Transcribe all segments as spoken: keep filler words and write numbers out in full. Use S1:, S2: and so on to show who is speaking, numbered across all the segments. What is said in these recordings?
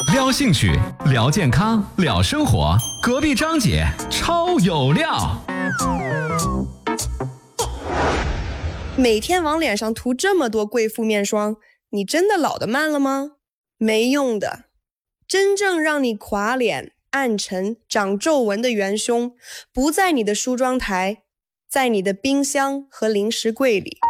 S1: 聊兴趣，聊健康，聊生活，隔壁张姐超有料。
S2: 每天往脸上涂这么多贵妇面霜，你真的老得慢了吗？没用的，真正让你垮脸、暗沉、长皱纹的元凶，不在你的梳妆台，在你的冰箱和零食柜里。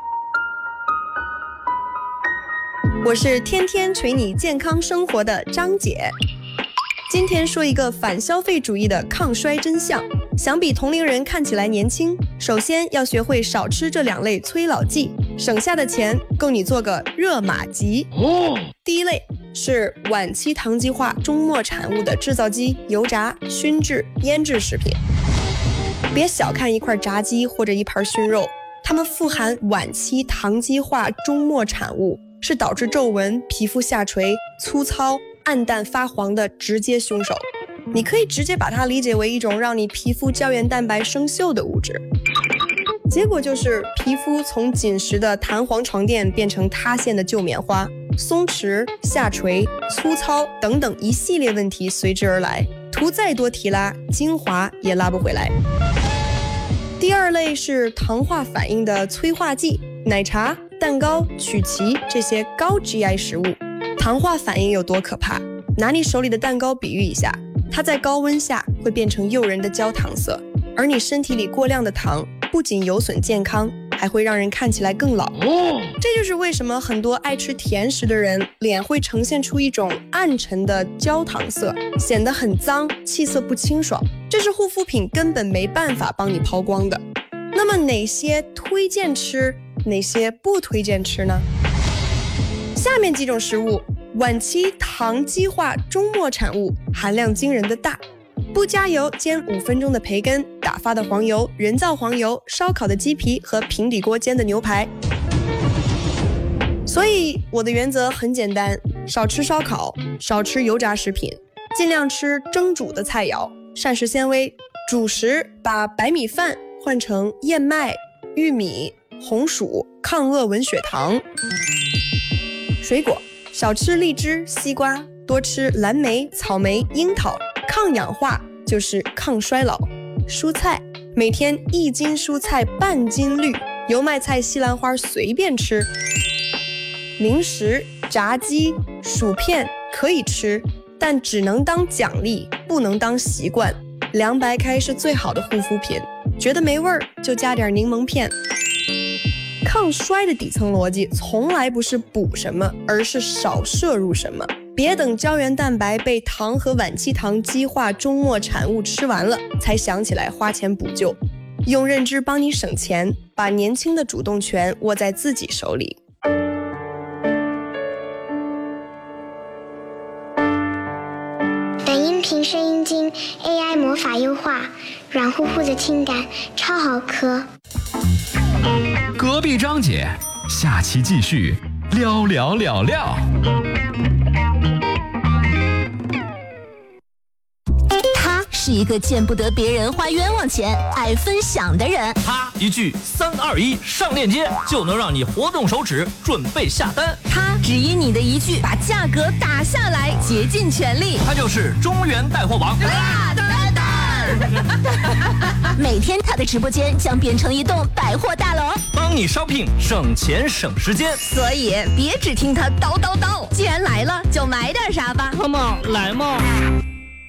S2: 我是天天捶你健康生活的张姐，今天说一个反消费主义的抗衰真相。想比同龄人看起来年轻，首先要学会少吃这两类催老剂，省下的钱够你做个热玛吉。哦，第一类是晚期糖基化终末产物的制造机、油炸、熏制、腌制食品。别小看一块炸鸡或者一盘熏肉，它们富含晚期糖基化终末产物，是导致皱纹、皮肤下垂、粗糙、暗淡发黄的直接凶手。你可以直接把它理解为一种让你皮肤胶原蛋白生锈的物质，结果就是皮肤从紧实的弹簧床垫变成塌陷的旧棉花，松弛、下垂、粗糙等等一系列问题随之而来，涂再多提拉，精华也拉不回来。第二类是糖化反应的催化剂，奶茶、蛋糕、曲奇这些高 G I 食物。糖化反应有多可怕？拿你手里的蛋糕比喻一下，它在高温下会变成诱人的焦糖色，而你身体里过量的糖不仅有损健康，还会让人看起来更老。哦，这就是为什么很多爱吃甜食的人脸会呈现出一种暗沉的焦糖色，显得很脏，气色不清爽。这是护肤品根本没办法帮你抛光的。那么哪些推荐吃，哪些不推荐吃呢？下面几种食物晚期糖基化终末产物含量惊人的大，不加油煎五分钟的培根，打发的黄油、人造黄油、烧烤的鸡皮和平底锅煎的牛排。所以我的原则很简单，少吃烧烤，少吃油炸食品，尽量吃蒸煮的菜肴，膳食纤维。主食把白米饭换成燕麦、玉米、红薯，抗恶文血糖。水果少吃荔枝、西瓜，多吃蓝莓、草莓、樱桃，抗氧化就是抗衰老。蔬菜每天一斤蔬菜半斤绿，油麦菜、西兰花随便吃。零食炸鸡、薯片可以吃，但只能当奖励，不能当习惯。凉白开是最好的护肤品，觉得没味儿就加点柠檬片。抗衰的底层逻辑从来不是补什么，而是少摄入什么。别等胶原蛋白被糖和晚期糖基化终末产物吃完了，才想起来花钱补救。用认知帮你省钱，把年轻的主动权握在自己手里。
S3: 本音频声音经 A I 魔法优化，软乎乎的听感，超好磕。
S1: 隔壁张姐，下期继续聊聊聊聊。
S4: 他是一个见不得别人花冤枉钱、爱分享的人。
S5: 他一句三二一上链接就能让你活动手指准备下单。
S4: 他只因你的一句把价格打下来，竭尽全力。
S5: 他就是中原带货王
S4: 大丹丹。每天他的直播间将变成一栋百货大楼，
S5: 帮你 shopping 省钱省时间。
S4: 所以别只听他叨叨叨，既然来了就买点啥吧，
S5: 好嘛，来嘛。